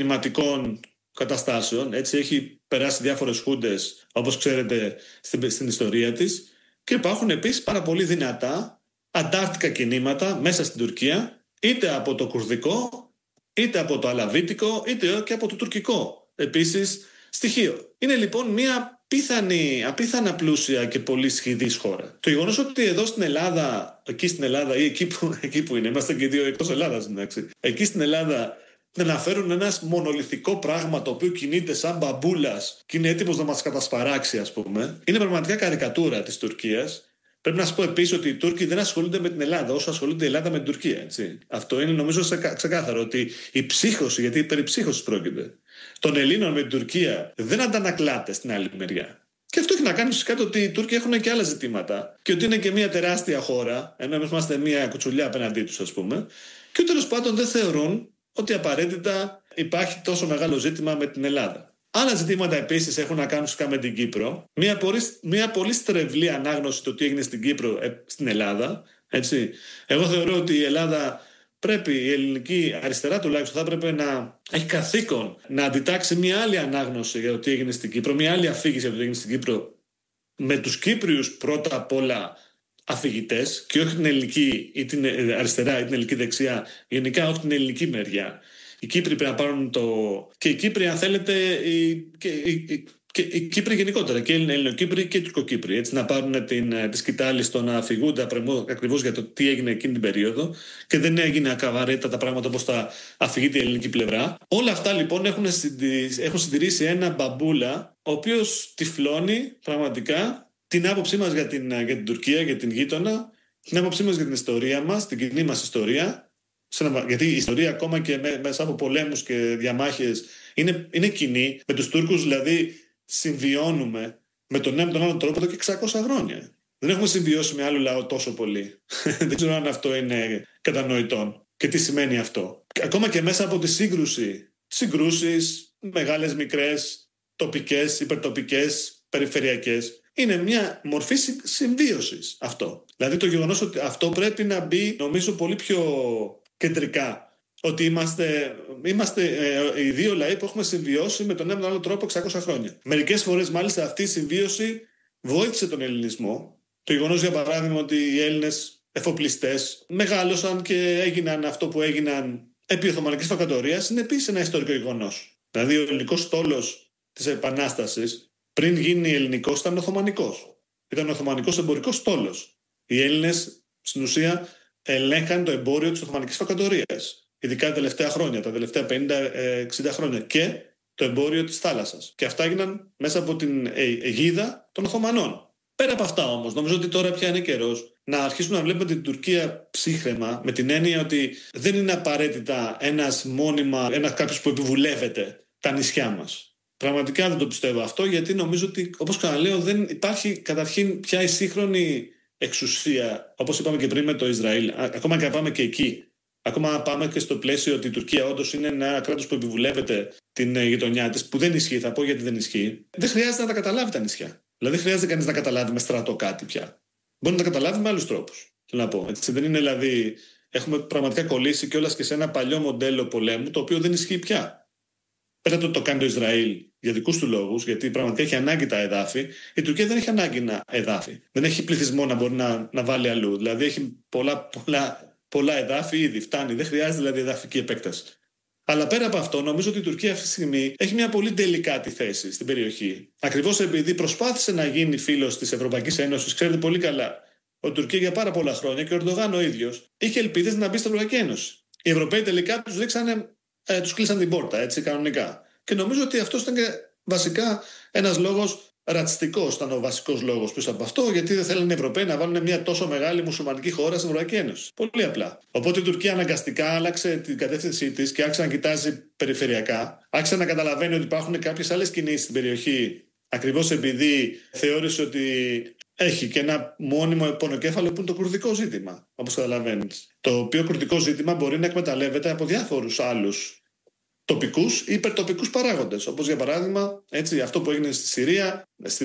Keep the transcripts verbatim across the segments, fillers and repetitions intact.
κινηματικών καταστάσεων. Έτσι, έχει περάσει διάφορες χούντες, όπως ξέρετε, στην, στην ιστορία της. Και υπάρχουν επίσης πάρα πολύ δυνατά αντάρτικα κινήματα μέσα στην Τουρκία, είτε από το κουρδικό, είτε από το αλαβίτικο, είτε και από το τουρκικό. Επίσης, στοιχείο. Είναι λοιπόν μια πίθανη, απίθανα πλούσια και πολύ σχηδής χώρα. Το γεγονός ότι εδώ στην Ελλάδα, εκεί στην Ελλάδα ή εκεί που, εκεί που είναι, είμαστε και δύο εκτός Ελλάδας, εντάξει, εκεί στην Ελλάδα να αναφέρουν ένα μονολιθικό πράγμα το οποίο κινείται σαν μπαμπούλας και είναι έτοιμος να μας κατασπαράξει, ας πούμε, είναι πραγματικά καρικατούρα της Τουρκίας. Πρέπει να σας πω επίσης ότι οι Τούρκοι δεν ασχολούνται με την Ελλάδα όσο ασχολούνται η Ελλάδα με την Τουρκία. Έτσι. Αυτό είναι νομίζω ξεκάθαρο, ότι η ψύχωση, γιατί περί ψύχωσης πρόκειται, των Ελλήνων με την Τουρκία δεν αντανακλάται στην άλλη μεριά. Και αυτό έχει να κάνει φυσικά το ότι οι Τούρκοι έχουν και άλλα ζητήματα και ότι είναι και μια τεράστια χώρα, ενώ εμείς είμαστε μια κουτσουλιά απέναντί τους, ας πούμε, και τέλος πάντων δεν θεωρούν ότι απαραίτητα υπάρχει τόσο μεγάλο ζήτημα με την Ελλάδα. Άλλα ζητήματα επίσης έχουν να κάνουν φυσικά με την Κύπρο. Μια πολύ, μια πολύ στρεβλή ανάγνωση του τι έγινε στην Κύπρο, ε, στην Ελλάδα. Έτσι. Εγώ θεωρώ ότι η Ελλάδα πρέπει, η ελληνική αριστερά τουλάχιστον, θα πρέπει να έχει καθήκον να αντιτάξει μια άλλη ανάγνωση για το τι έγινε στην Κύπρο, μια άλλη αφήγηση για το τι έγινε στην Κύπρο, με τους Κύπριους πρώτα απ' όλα αφηγητές, και όχι την ελληνική ή την αριστερά ή την ελληνική δεξιά, γενικά όχι την ελληνική μεριά. Οι Κύπροι πρέπει να πάρουν το. Και οι Κύπροι, αν θέλετε, οι, και, οι, και οι Κύπροι γενικότερα, και οι Ελληνοκύπροι και οι Τουρκοκύπροι, έτσι, να πάρουν την, τη σκητάλη στο να αφηγούνται ακριβώς για το τι έγινε εκείνη την περίοδο και δεν έγινε ακαβαρέτα τα πράγματα όπως τα αφηγείται η ελληνική πλευρά. Όλα αυτά λοιπόν έχουν, συντηρήσει, έχουν συντηρήσει ένα μπαμπούλα, ο οποίος τυφλώνει πραγματικά την άποψή μας για την, για την Τουρκία, για την γείτονα, την άποψή μας για την ιστορία μας, την κοινή μας ιστορία. Γιατί η ιστορία ακόμα και μέσα από πολέμους και διαμάχες είναι, είναι κοινή. Με τους Τούρκους δηλαδή συμβιώνουμε με τον ένα με τον άλλο τρόπο εδώ και εξακόσια χρόνια. Δεν έχουμε συμβιώσει με άλλο λαό τόσο πολύ. Δεν ξέρω αν αυτό είναι κατανοητό και τι σημαίνει αυτό. Ακόμα και μέσα από τη σύγκρουση, συγκρούσεις μεγάλες, μικρές, τοπικές, υπερτοπικές, περιφερειακές, είναι μια μορφή συμβίωσης αυτό. Δηλαδή το γεγονός ότι αυτό πρέπει να μπει νομίζω πολύ πιο κεντρικά. Ότι είμαστε, είμαστε ε, οι δύο λαοί που έχουμε συμβιώσει με τον ένα με τον άλλο τρόπο εξακόσια χρόνια. Μερικές φορές μάλιστα αυτή η συμβίωση βοήθησε τον ελληνισμό. Το γεγονός για παράδειγμα ότι οι Έλληνες εφοπλιστές μεγάλωσαν και έγιναν αυτό που έγιναν επί Οθωμανικής Αυτοκρατορίας είναι επίσης ένα ιστορικό γεγονός. Δηλαδή ο ελληνικός στόλος της Επανάστασης πριν γίνει ελληνικός ήταν Οθωμανικός. Ήταν Οθωμανικός εμπορικός στόλος. Οι Έλληνες στην ουσία ελέγχαν το εμπόριο της Οθωμανικής Αυτοκρατορίας, ειδικά τα τελευταία χρόνια, τα τελευταία πενήντα εξήντα χρόνια, και το εμπόριο της θάλασσας. Και αυτά έγιναν μέσα από την αιγίδα των Οθωμανών. Πέρα από αυτά όμως, νομίζω ότι τώρα πια είναι καιρός να αρχίσουμε να βλέπουμε την Τουρκία ψύχραιμα, με την έννοια ότι δεν είναι απαραίτητα ένας μόνιμα, ένας κάποιος που επιβουλεύεται τα νησιά μας. Πραγματικά δεν το πιστεύω αυτό, γιατί νομίζω ότι, όπως ξαναλέω, δεν υπάρχει καταρχήν πια η σύγχρονη εξουσία, όπως είπαμε και πριν με το Ισραήλ, ακόμα και να πάμε και εκεί, ακόμα να πάμε και στο πλαίσιο ότι η Τουρκία όντως είναι ένα κράτος που επιβουλεύεται την γειτονιά της, που δεν ισχύει, θα πω γιατί δεν ισχύει, δεν χρειάζεται να τα καταλάβει τα νησιά. Δηλαδή, δεν χρειάζεται κανείς να καταλάβει με στρατό κάτι πια. Μπορεί να τα καταλάβει με άλλους τρόπους. Θέλω να πω. Έτσι, δεν είναι δηλαδή. Έχουμε πραγματικά κολλήσει κιόλας και σε ένα παλιό μοντέλο πολέμου, το οποίο δεν ισχύει πια. Πέρα το ότι το κάνει το Ισραήλ για δικούς του λόγους, γιατί πραγματικά έχει ανάγκη τα εδάφη, η Τουρκία δεν έχει ανάγκη να εδάφη. Δεν έχει πληθυσμό να μπορεί να, να βάλει αλλού. Δηλαδή έχει πολλά, πολλά, πολλά εδάφη ήδη. Φτάνει. Δεν χρειάζεται δηλαδή εδαφική επέκταση. Αλλά πέρα από αυτό, νομίζω ότι η Τουρκία αυτή τη στιγμή έχει μια πολύ τελικάτη θέση στην περιοχή. Ακριβώς επειδή προσπάθησε να γίνει φίλος της Ευρωπαϊκής Ένωσης, ξέρετε πολύ καλά ότι η Τουρκία για πάρα πολλά χρόνια και ο Ερντογάν ο ίδιος είχε ελπίδες να μπει στην Ευρωπαϊκή Ένωση. Οι Ευρωπαίοι τελικά τους ρίξανε. Ε, τους κλείσαν την πόρτα, έτσι, κανονικά. Και νομίζω ότι αυτό ήταν και βασικά ένας λόγος ρατσιστικός, ήταν ο βασικός λόγος πίσω από αυτό, γιατί δεν θέλουν οι Ευρωπαίοι να βάλουν μια τόσο μεγάλη μουσουλμανική χώρα στην Ευρωπαϊκή Ένωση. Πολύ απλά. Οπότε η Τουρκία αναγκαστικά άλλαξε την κατεύθυνσή της και άρχισε να κοιτάζει περιφερειακά, άρχισε να καταλαβαίνει ότι υπάρχουν κάποιες άλλες κινήσεις στην περιοχή, ακριβώς επειδή θεώρησε ότι έχει και ένα μόνιμο πονοκέφαλο που είναι το κουρδικό ζήτημα, όπως καταλαβαίνεις. Το οποίο κουρδικό ζήτημα μπορεί να εκμεταλλεύεται από διάφορους άλλους τοπικούς ή υπερτοπικούς παράγοντες. Όπως για παράδειγμα, έτσι, αυτό που έγινε στη Συρία, στη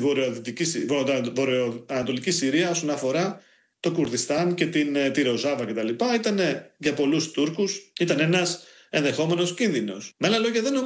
βορειοανατολική Συρία, όσον αφορά το Κουρδιστάν και την τη Ροζάβα κτλ. Ήταν για πολλούς Τούρκους, ήταν ένας ενδεχόμενος κίνδυνος. Με άλλα λόγια, δεν